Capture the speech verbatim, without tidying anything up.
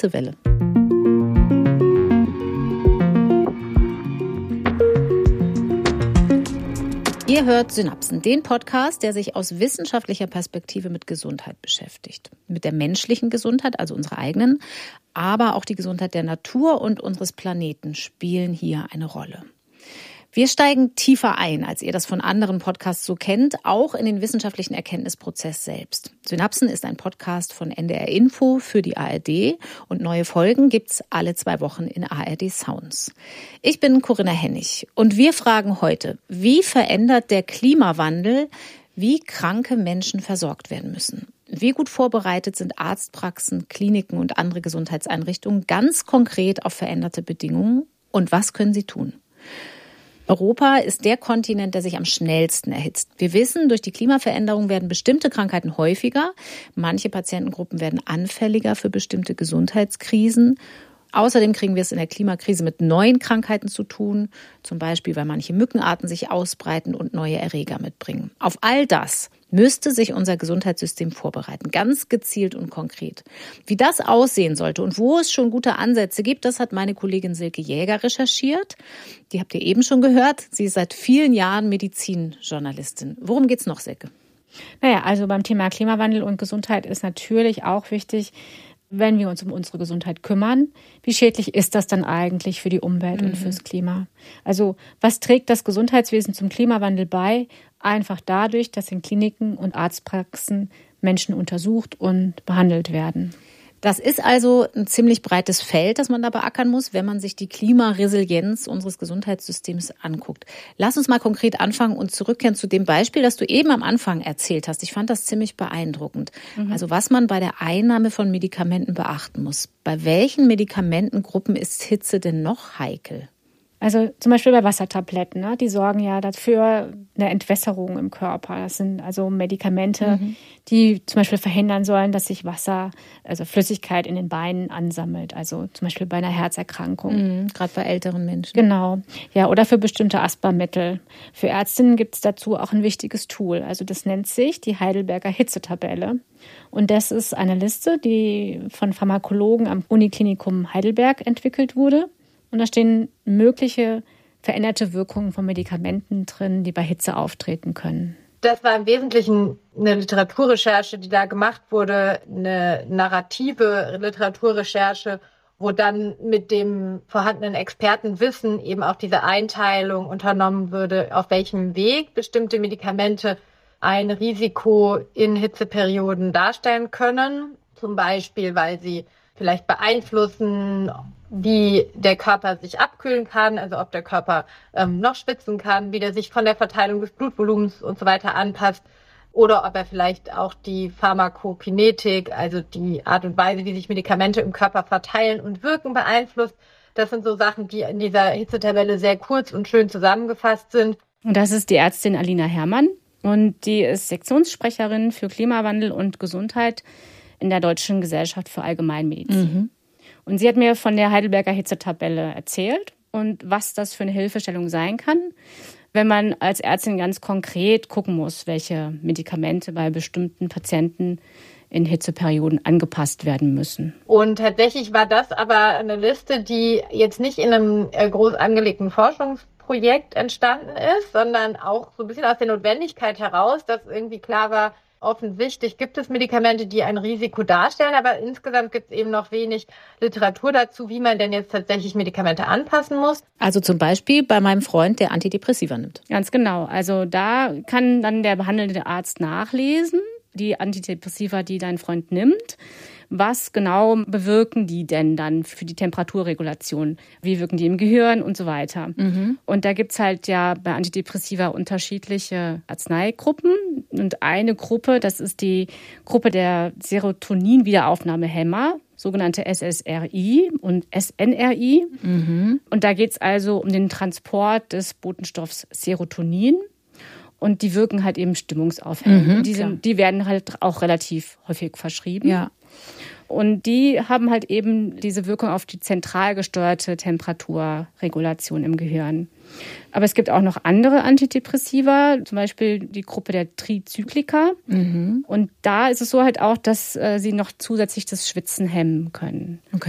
Hitzewelle. Ihr hört Synapsen, den Podcast, der sich aus wissenschaftlicher Perspektive mit Gesundheit beschäftigt. Mit der menschlichen Gesundheit, also unserer eigenen, aber auch die Gesundheit der Natur und unseres Planeten spielen hier eine Rolle. Wir steigen tiefer ein, als ihr das von anderen Podcasts so kennt, auch in den wissenschaftlichen Erkenntnisprozess selbst. Synapsen ist ein Podcast von N D R Info für die A R D und neue Folgen gibt's alle zwei Wochen in A R D Sounds. Ich bin Corinna Hennig und wir fragen heute, wie verändert der Klimawandel, wie kranke Menschen versorgt werden müssen? Wie gut vorbereitet sind Arztpraxen, Kliniken und andere Gesundheitseinrichtungen ganz konkret auf veränderte Bedingungen? Und was können sie tun? Europa ist der Kontinent, der sich am schnellsten erhitzt. Wir wissen, durch die Klimaveränderung werden bestimmte Krankheiten häufiger. Manche Patientengruppen werden anfälliger für bestimmte Gesundheitskrisen. Außerdem kriegen wir es in der Klimakrise mit neuen Krankheiten zu tun, zum Beispiel, weil manche Mückenarten sich ausbreiten und neue Erreger mitbringen. Auf all das müsste sich unser Gesundheitssystem vorbereiten, ganz gezielt und konkret. Wie das aussehen sollte und wo es schon gute Ansätze gibt, das hat meine Kollegin Silke Jäger recherchiert. Die habt ihr eben schon gehört. Sie ist seit vielen Jahren Medizinjournalistin. Worum geht's noch, Silke? Naja, also beim Thema Klimawandel und Gesundheit ist natürlich auch wichtig, wenn wir uns um unsere Gesundheit kümmern, wie schädlich ist das dann eigentlich für die Umwelt mhm. und fürs Klima? Also was trägt das Gesundheitswesen zum Klimawandel bei? Einfach dadurch, dass in Kliniken und Arztpraxen Menschen untersucht und behandelt werden. Das ist also ein ziemlich breites Feld, das man da beackern muss, wenn man sich die Klimaresilienz unseres Gesundheitssystems anguckt. Lass uns mal konkret anfangen und zurückkehren zu dem Beispiel, das du eben am Anfang erzählt hast. Ich fand das ziemlich beeindruckend. Mhm. Also was man bei der Einnahme von Medikamenten beachten muss. Bei welchen Medikamentengruppen ist Hitze denn noch heikel? Also zum Beispiel bei Wassertabletten, ne? Die sorgen ja dafür eine Entwässerung im Körper. Das sind also Medikamente, mhm. die zum Beispiel verhindern sollen, dass sich Wasser, also Flüssigkeit in den Beinen ansammelt. Also zum Beispiel bei einer Herzerkrankung. Mhm, gerade bei älteren Menschen. Genau. Ja, oder für bestimmte Asthmamittel. Für Ärztinnen gibt es dazu auch ein wichtiges Tool. Also das nennt sich die Heidelberger Hitzetabelle. Und das ist eine Liste, die von Pharmakologen am Uniklinikum Heidelberg entwickelt wurde. Und da stehen mögliche veränderte Wirkungen von Medikamenten drin, die bei Hitze auftreten können. Das war im Wesentlichen eine Literaturrecherche, die da gemacht wurde, eine narrative Literaturrecherche, wo dann mit dem vorhandenen Expertenwissen eben auch diese Einteilung unternommen würde, auf welchem Weg bestimmte Medikamente ein Risiko in Hitzeperioden darstellen können. Zum Beispiel, weil sie vielleicht beeinflussen, wie der Körper sich abkühlen kann, also ob der Körper ähm, noch schwitzen kann, wie der sich von der Verteilung des Blutvolumens und so weiter anpasst oder ob er vielleicht auch die Pharmakokinetik, also die Art und Weise, wie sich Medikamente im Körper verteilen und wirken, beeinflusst. Das sind so Sachen, die in dieser Hitzetabelle sehr kurz und schön zusammengefasst sind. Und das ist die Ärztin Alina Herrmann und die ist Sektionssprecherin für Klimawandel und Gesundheit in der Deutschen Gesellschaft für Allgemeinmedizin. Mhm. Und sie hat mir von der Heidelberger Hitzetabelle erzählt und was das für eine Hilfestellung sein kann, wenn man als Ärztin ganz konkret gucken muss, welche Medikamente bei bestimmten Patienten in Hitzeperioden angepasst werden müssen. Und tatsächlich war das aber eine Liste, die jetzt nicht in einem groß angelegten Forschungsprojekt entstanden ist, sondern auch so ein bisschen aus der Notwendigkeit heraus, dass irgendwie klar war, offensichtlich gibt es Medikamente, die ein Risiko darstellen, aber insgesamt gibt es eben noch wenig Literatur dazu, wie man denn jetzt tatsächlich Medikamente anpassen muss. Also zum Beispiel bei meinem Freund, der Antidepressiva nimmt. Ganz genau. Also da kann dann der behandelnde Arzt nachlesen, die Antidepressiva, die dein Freund nimmt. Was genau bewirken die denn dann für die Temperaturregulation? Wie wirken die im Gehirn und so weiter? Mhm. Und da gibt's halt ja bei Antidepressiva unterschiedliche Arzneigruppen. Und eine Gruppe, das ist die Gruppe der Serotonin-Wiederaufnahmehämmer, sogenannte S S R I und S N R I. Mhm. Und da geht's also um den Transport des Botenstoffs Serotonin. Und die wirken halt eben stimmungsaufhellend. Mhm, die, sind, die werden halt auch relativ häufig verschrieben. Ja. Und die haben halt eben diese Wirkung auf die zentral gesteuerte Temperaturregulation im Gehirn. Aber es gibt auch noch andere Antidepressiva, zum Beispiel die Gruppe der Trizyklika. Mhm. Und da ist es so halt auch, dass äh, sie noch zusätzlich das Schwitzen hemmen können. Okay.